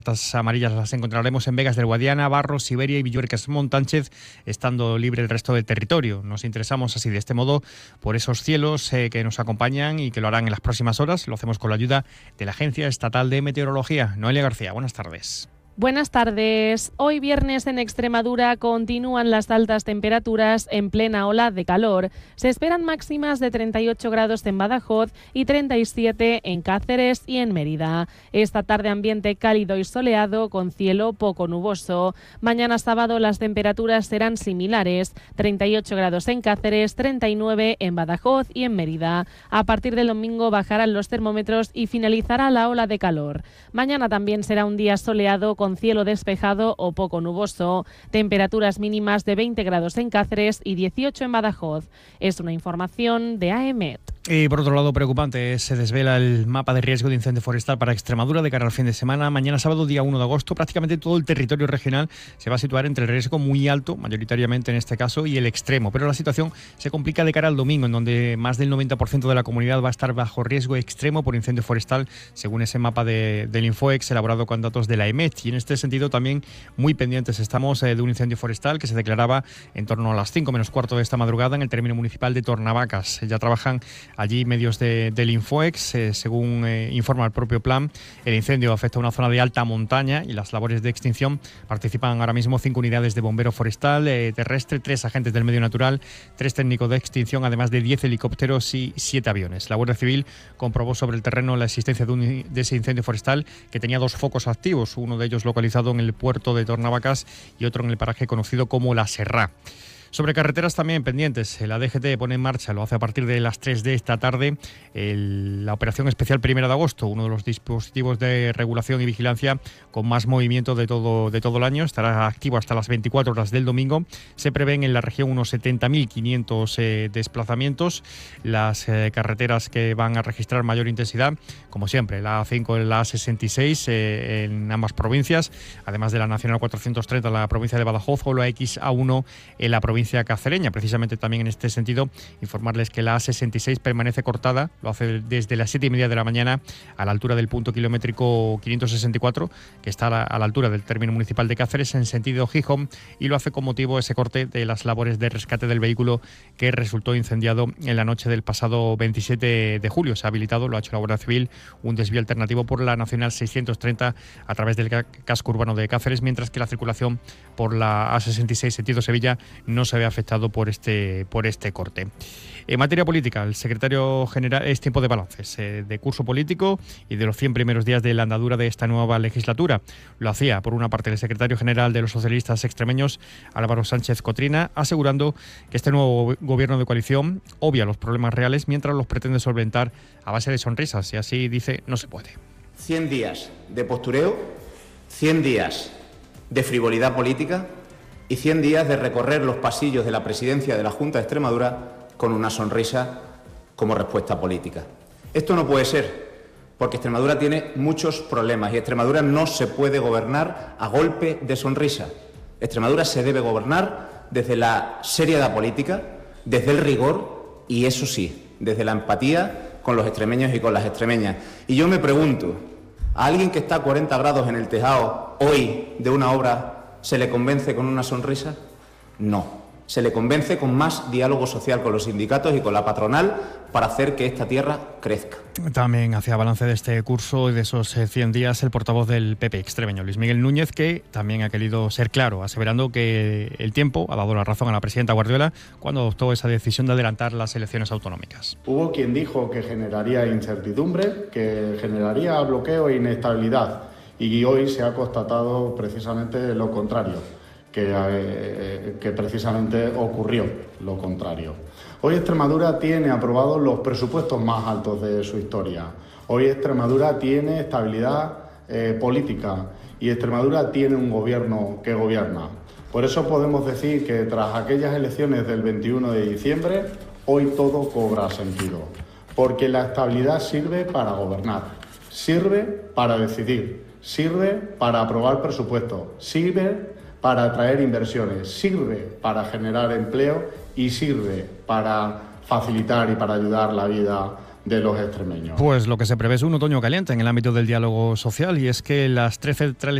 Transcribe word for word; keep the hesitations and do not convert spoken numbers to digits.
Las amarillas las encontraremos en Vegas del Guadiana, Barros, Siberia y Villuercas Montánchez, estando libre el resto del territorio. Nos interesamos así de este modo por esos cielos eh, que nos acompañan y que lo harán en las próximas horas. Lo hacemos con la ayuda de la Agencia Estatal de Meteorología. Noelia García, buenas tardes. Buenas tardes. Hoy viernes en Extremadura continúan las altas temperaturas en plena ola de calor. Se esperan máximas de treinta y ocho grados en Badajoz y treinta y siete en Cáceres y en Mérida. Esta tarde ambiente cálido y soleado con cielo poco nuboso. Mañana sábado las temperaturas serán similares, treinta y ocho grados en Cáceres, treinta y nueve en Badajoz y en Mérida. A partir del domingo bajarán los termómetros y finalizará la ola de calor. Mañana también será un día soleado con cielo despejado o poco nuboso, temperaturas mínimas de veinte grados en Cáceres y dieciocho en Badajoz. Es una información de AEMET. Y por otro lado, preocupante, se desvela el mapa de riesgo de incendio forestal para Extremadura de cara al fin de semana. Mañana sábado, día uno de agosto, prácticamente todo el territorio regional se va a situar entre el riesgo muy alto, mayoritariamente en este caso, y el extremo. Pero la situación se complica de cara al domingo, en donde más del noventa por ciento de la comunidad va a estar bajo riesgo extremo por incendio forestal, según ese mapa de, del Infoex elaborado con datos de la AEMET. Y en este sentido también muy pendientes estamos eh, de un incendio forestal que se declaraba en torno a las cinco menos cuarto de esta madrugada en el término municipal de Tornavacas. Ya trabajan allí medios de, del Infoex, eh, según eh, informa el propio plan. El incendio afecta a una zona de alta montaña y las labores de extinción participan ahora mismo cinco unidades de bombero forestal eh, terrestre, tres agentes del medio natural, tres técnicos de extinción, además de diez helicópteros y siete aviones. La Guardia Civil comprobó sobre el terreno la existencia de, un, de ese incendio forestal que tenía dos focos activos, uno de ellos localizado en el puerto de Tornavacas y otro en el paraje conocido como La Serrá. Sobre carreteras también pendientes, la D G T pone en marcha, lo hace a partir de las tres de esta tarde, el, la operación especial primero de agosto, uno de los dispositivos de regulación y vigilancia con más movimiento de todo, de todo el año. Estará activo hasta las veinticuatro horas del domingo. Se prevén en la región unos setenta mil quinientos eh, desplazamientos. Las eh, carreteras que van a registrar mayor intensidad, como siempre, la A cinco y la A sesenta y seis eh, en ambas provincias, además de la Nacional cuatrocientos treinta en la provincia de Badajoz o la X A uno en la provincia cacereña. Precisamente también en este sentido, informarles que la A sesenta y seis permanece cortada, lo hace desde las siete y media de la mañana a la altura del punto kilométrico quinientos sesenta y cuatro, que está a la, a la altura del término municipal de Cáceres en sentido Gijón, y lo hace con motivo ese corte de las labores de rescate del vehículo que resultó incendiado en la noche del pasado veintisiete de julio. Se ha habilitado, lo ha hecho la Guardia Civil, un desvío alternativo por la Nacional seiscientos treinta a través del casco urbano de Cáceres, mientras que la circulación por la A sesenta y seis sentido Sevilla no se ve afectado por este, por este corte. En materia política, el secretario general es tiempo de balances, eh, de curso político y de los cien primeros días de la andadura de esta nueva legislatura. Lo hacía, por una parte, el secretario general de los socialistas extremeños, Álvaro Sánchez Cotrina, asegurando que este nuevo gobierno de coalición obvia los problemas reales mientras los pretende solventar a base de sonrisas, y así dice, no se puede. cien días de postureo, cien días de frivolidad política y cien días de recorrer los pasillos de la presidencia de la Junta de Extremadura con una sonrisa como respuesta política. Esto no puede ser, porque Extremadura tiene muchos problemas y Extremadura no se puede gobernar a golpe de sonrisa. Extremadura se debe gobernar desde la seriedad política, desde el rigor y, eso sí, desde la empatía con los extremeños y con las extremeñas. Y yo me pregunto, ¿a alguien que está a cuarenta grados en el tejado hoy de una obra se le convence con una sonrisa? No. Se le convence con más diálogo social con los sindicatos y con la patronal para hacer que esta tierra crezca. También hacía balance de este curso y de esos cien días el portavoz del P P extremeño, Luis Miguel Núñez, que también ha querido ser claro, aseverando que el tiempo ha dado la razón a la presidenta Guardiola cuando adoptó esa decisión de adelantar las elecciones autonómicas. Hubo quien dijo que generaría incertidumbre, que generaría bloqueo e inestabilidad, y hoy se ha constatado precisamente lo contrario. Que, eh, que precisamente ocurrió lo contrario. Hoy Extremadura tiene aprobados los presupuestos más altos de su historia. Hoy Extremadura tiene estabilidad eh, política y Extremadura tiene un gobierno que gobierna. Por eso podemos decir que tras aquellas elecciones del veintiuno de diciembre, hoy todo cobra sentido. Porque la estabilidad sirve para gobernar, sirve para decidir, sirve para aprobar presupuestos, sirve para atraer inversiones, sirve para generar empleo y sirve para facilitar y para ayudar la vida de los extremeños. Pues lo que se prevé es un otoño caliente en el ámbito del diálogo social, y es que las tres centrales